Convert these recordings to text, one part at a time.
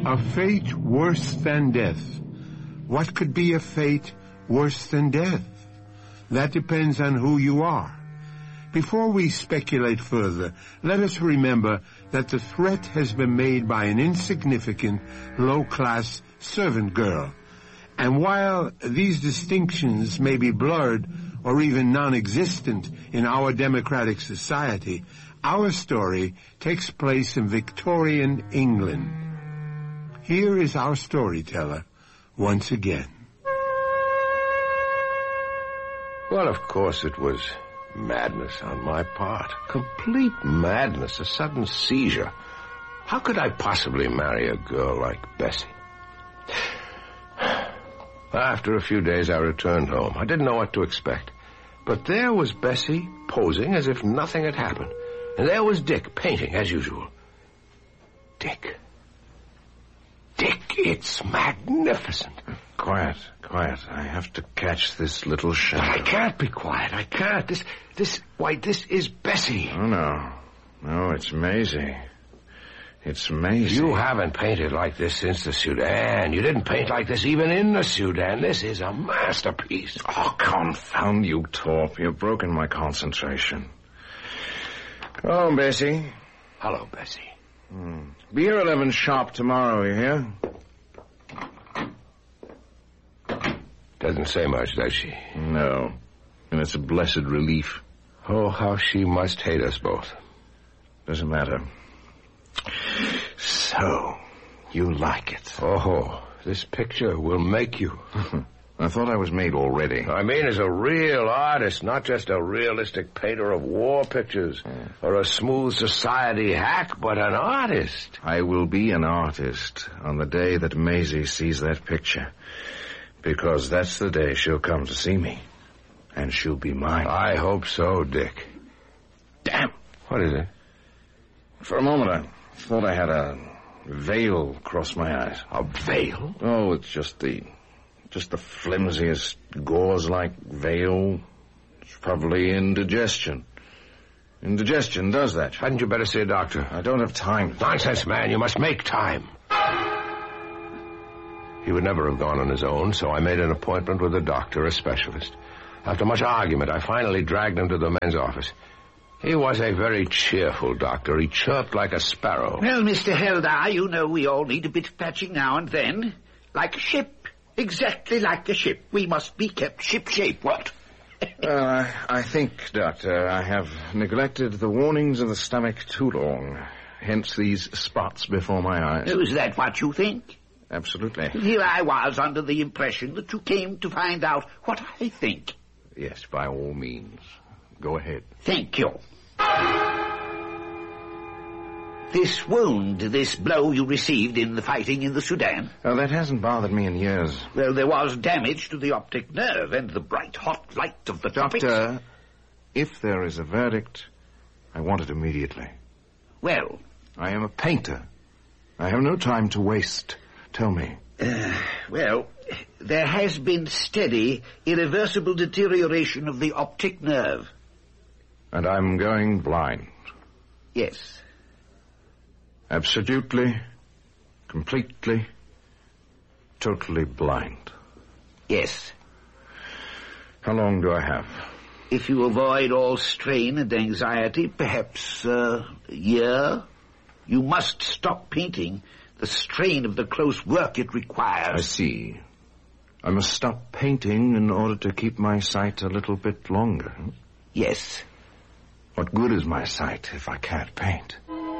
A fate worse than death. What could be a fate worse than death? That depends on who you are. Before we speculate further, let us remember that the threat has been made by an insignificant, low-class servant girl. And while these distinctions may be blurred or even non-existent in our democratic society, our story takes place in Victorian England. Here is our storyteller once again. Well, of course it was madness on my part. Complete madness, a sudden seizure. How could I possibly marry a girl like Bessie? After a few days, I returned home. I didn't know what to expect. But there was Bessie posing as if nothing had happened. And there was Dick painting as usual. Dick, it's magnificent. Quiet. I have to catch this little shadow. I can't be quiet. I can't. This is Bessie. Oh, no, it's Maisie. It's Maisie. You haven't painted like this since the Sudan. You didn't paint like this even in the Sudan. This is a masterpiece. Oh, confound you, Torp. You've broken my concentration. Oh, Bessie. Hello, Bessie. Be here 11 sharp tomorrow, you hear? Doesn't say much, does she? No. And it's a blessed relief. Oh, how she must hate us both. Doesn't matter. So, you like it? Oh, this picture will make you. I thought I was made already. I mean, as a real artist, not just a realistic painter of war pictures or a smooth society hack, but an artist. I will be an artist on the day that Maisie sees that picture. Because that's the day she'll come to see me. And she'll be mine. I hope so, Dick. Damn. What is it? For a moment, I thought I had a veil across my eyes. A veil? Oh, it's just the flimsiest gauze-like veil. It's probably indigestion. Indigestion does that. Hadn't you better see a doctor? I don't have time. Nonsense, man. You must make time. He would never have gone on his own, so I made an appointment with a doctor, a specialist. After much argument, I finally dragged him to the men's office. He was a very cheerful doctor. He chirped like a sparrow. Well, Mr. Heldar, you know we all need a bit of patching now and then. Like a ship. Exactly like a ship. We must be kept ship-shape, what? I think, Doctor, I have neglected the warnings of the stomach too long. Hence these spots before my eyes. Is that what you think? Absolutely. Here I was under the impression that you came to find out what I think. Yes, by all means. Go ahead. Thank you. This wound, this blow you received in the fighting in the Sudan? Oh, that hasn't bothered me in years. Well, there was damage to the optic nerve and the bright, hot light of the tropics. Doctor, if there is a verdict, I want it immediately. Well? I am a painter. I have no time to waste. Tell me. Well, there has been steady, irreversible deterioration of the optic nerve. And I'm going blind? Yes. Absolutely, completely, totally blind? Yes. How long do I have? If you avoid all strain and anxiety, perhaps a year. You must stop painting. The strain of the close work it requires. I see. I must stop painting in order to keep my sight a little bit longer. Yes. What good is my sight if I can't paint?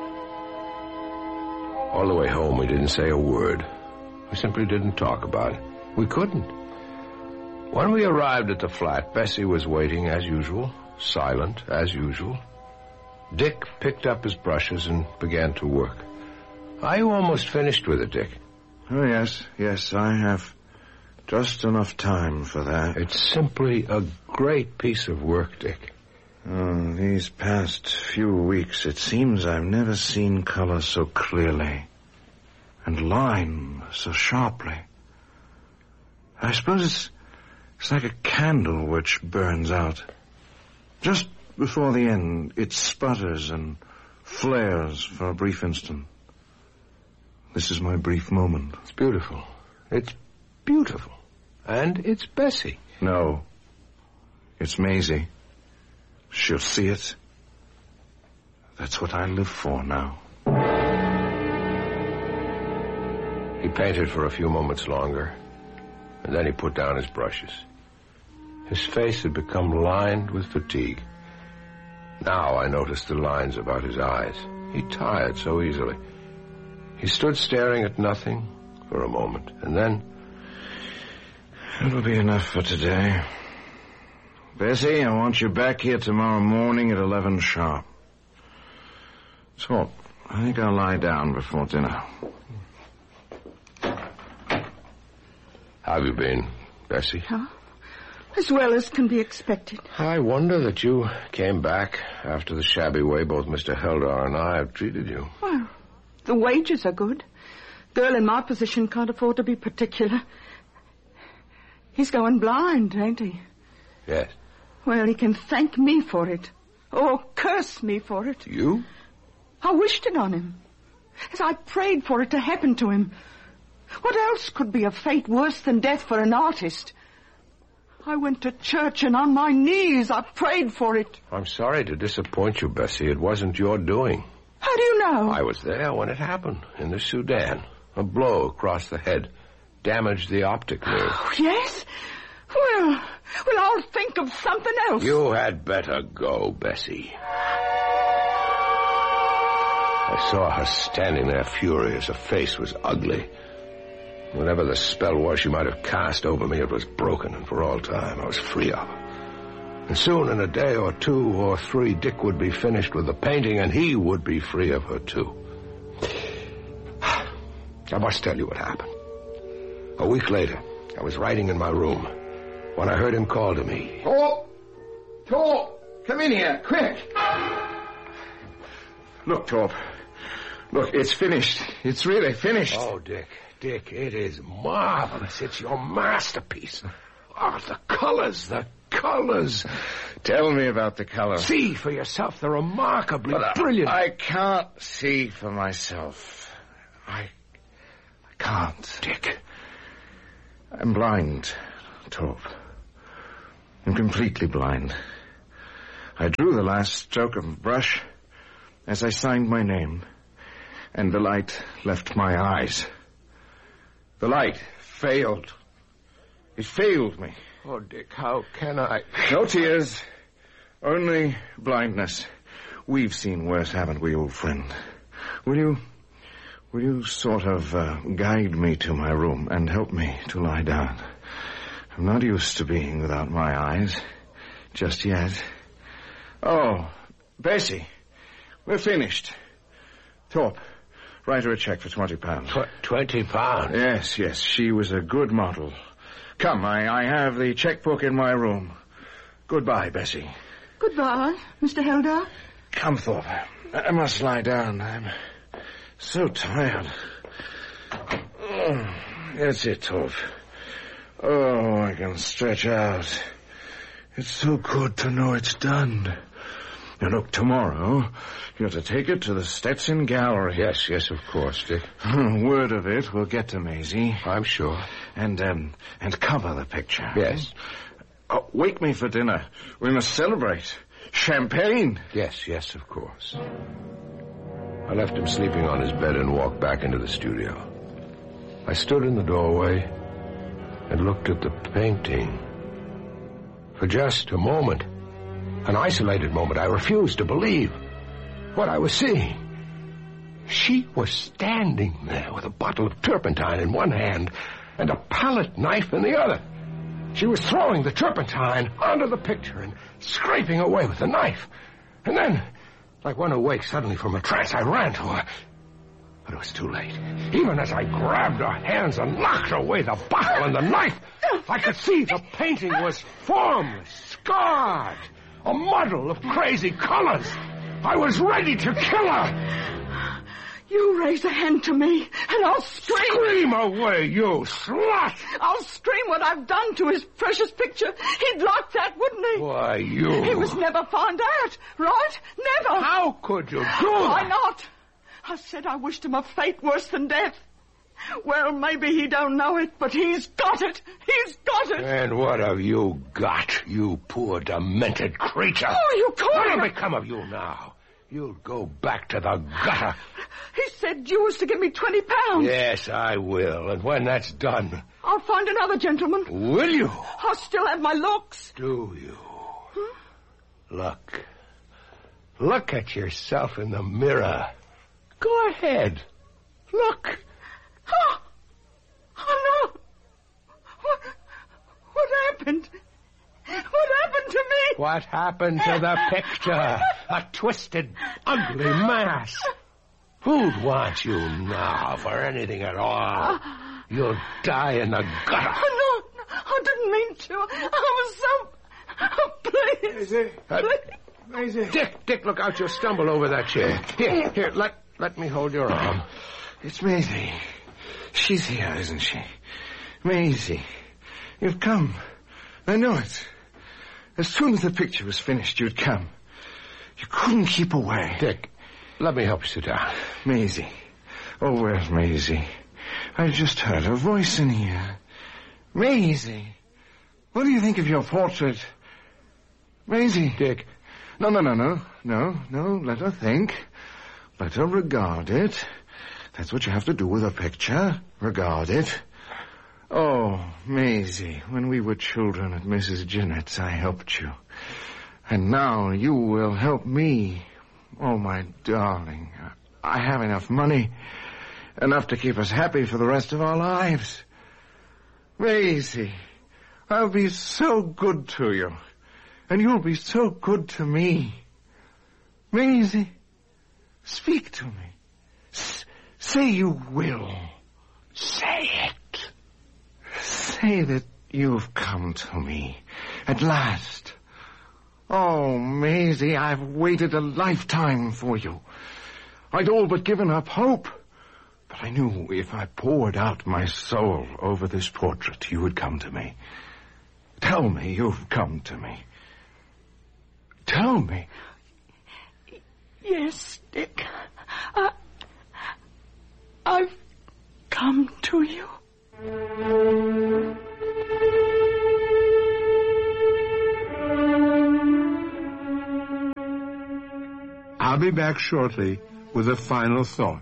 All the way home, we didn't say a word. We simply didn't talk about it. We couldn't. When we arrived at the flat, Bessie was waiting as usual, silent as usual. Dick picked up his brushes and began to work. Are you almost finished with it, Dick? Oh, yes, I have just enough time for that. It's simply a great piece of work, Dick. Oh, these past few weeks, it seems I've never seen color so clearly, and line so sharply. I suppose it's like a candle which burns out. Just before the end, it sputters and flares for a brief instant. This is my brief moment. It's beautiful. It's beautiful. And it's Bessie. No. It's Maisie. She'll see it. That's what I live for now. He painted for a few moments longer, and then he put down his brushes. His face had become lined with fatigue. Now I noticed the lines about his eyes. He tired so easily. He stood staring at nothing for a moment, and then... It'll be enough for today. Bessie, I want you back here tomorrow morning at 11 sharp. So, I think I'll lie down before dinner. How have you been, Bessie? Huh? As well as can be expected. I wonder that you came back after the shabby way both Mr. Heldar and I have treated you. Well, the wages are good. Girl in my position can't afford to be particular. He's going blind, ain't he? Yes. Well, he can thank me for it. Or curse me for it. You? I wished it on him. As I prayed for it to happen to him. What else could be a fate worse than death for an artist? I went to church and on my knees I prayed for it. I'm sorry to disappoint you, Bessie. It wasn't your doing. How do you know? I was there when it happened, in the Sudan. A blow across the head damaged the optic nerve. Oh, yes? Well, I'll think of something else. You had better go, Bessie. I saw her standing there furious. Her face was ugly. Whatever the spell was she might have cast over me, it was broken, and for all time I was free of her. And soon, in a day or 2 or 3, Dick would be finished with the painting, and he would be free of her, too. I must tell you what happened. A week later, I was writing in my room when I heard him call to me. Torp! Come in here, quick! Look, Torp. Look, it's finished. It's really finished. Oh, Dick, it is marvelous. It's your masterpiece. Oh, the colors. Tell me about the colors. See for yourself. They're remarkably brilliant. I can't see for myself. I can't. Dick. I'm blind, Torp. I'm completely blind. I drew the last stroke of a brush as I signed my name, and the light left my eyes. The light failed. It failed me. Oh, Dick, how can I... No tears. Only blindness. We've seen worse, haven't we, old friend? Will you sort of guide me to my room and help me to lie down? I'm not used to being without my eyes. Just yet. Oh, Bessie, we're finished. Torp, write her a check for £20. £20? Yes, she was a good model. Come, I have the checkbook in my room. Goodbye, Bessie. Goodbye, Mr. Heldar. Come, Thorpe. I must lie down. I'm so tired. That's it, Thorpe. Oh, I can stretch out. It's so good to know it's done. Now, look, tomorrow, you're to take it to the Stetson Gallery. Yes, of course, Dick. Word of it will get to Maisie. I'm sure. And cover the picture. Yes. Oh, wake me for dinner. We must celebrate. Champagne. Yes, of course. I left him sleeping on his bed and walked back into the studio. I stood in the doorway and looked at the painting. For just a moment, an isolated moment, I refused to believe what I was seeing. She was standing there with a bottle of turpentine in one hand and a palette knife in the other. She was throwing the turpentine onto the picture and scraping away with the knife. And then, like one awake suddenly from a trance, I ran to her. But it was too late. Even as I grabbed her hands and knocked away the bottle and the knife, I could see the painting was formless, scarred, a muddle of crazy colors. I was ready to kill her. You raise a hand to me, and I'll scream. Scream away, you slut! I'll scream what I've done to his precious picture. He'd like that, wouldn't he? Why, you... He was never found out, right? Never. How could you do that? Why not? I said I wished him a fate worse than death. Well, maybe he don't know it, but he's got it. He's got it. And what have you got, you poor demented creature? Oh, you caught him. What'll become of you now? You'll go back to the gutter. He said you was to give me £20. Yes, I will. And when that's done... I'll find another gentleman. Will you? I'll still have my looks. Do you? Look. Look at yourself in the mirror. Go ahead. Look. Oh no. What happened? What happened to me? What happened to the picture? A twisted, ugly mass. Who'd want you now for anything at all? You'll die in the gutter. Oh, no, I didn't mean to. I was so... Oh, please. Maisie. Dick, look out. You'll stumble over that chair. Here, let me hold your arm. It's Maisie. She's here, isn't she? Maisie, you've come. I know it. As soon as the picture was finished, you'd come. You couldn't keep away. Dick, let me help you sit down. Maisie. Oh, where's Maisie? I just heard her voice in here. Maisie. What do you think of your portrait? Maisie. Dick. No. Let her think. Let her regard it. That's what you have to do with a picture. Regard it. Oh, Maisie, when we were children at Mrs. Jennett's, I helped you. And now you will help me. Oh, my darling, I have enough money. Enough to keep us happy for the rest of our lives. Maisie, I'll be so good to you. And you'll be so good to me. Maisie, speak to me. Say you will. Say it. Say that you've come to me. At last. Oh, Maisie, I've waited a lifetime for you. I'd all but given up hope. But I knew if I poured out my soul over this portrait, you would come to me. Tell me you've come to me. Tell me. Yes, Dick. I've come to you. I'll be back shortly with a final thought.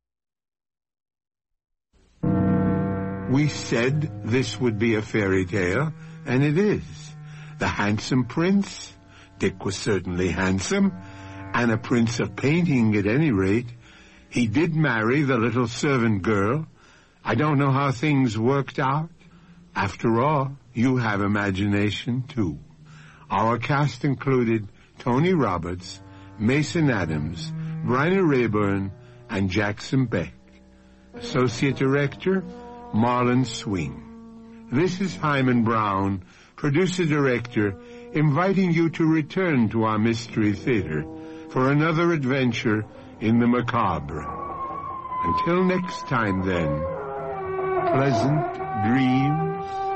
We said this would be a fairy tale, and it is. The handsome prince, Dick was certainly handsome, and a prince of painting at any rate. He did marry the little servant girl. I don't know how things worked out. After all, you have imagination too. Our cast included Tony Roberts, Mason Adams, Bryna Rayburn, and Jackson Beck. Associate Director, Marlon Swing. This is Hyman Brown, Producer-Director, inviting you to return to our Mystery Theater for another adventure in the macabre. Until next time, then, pleasant dreams.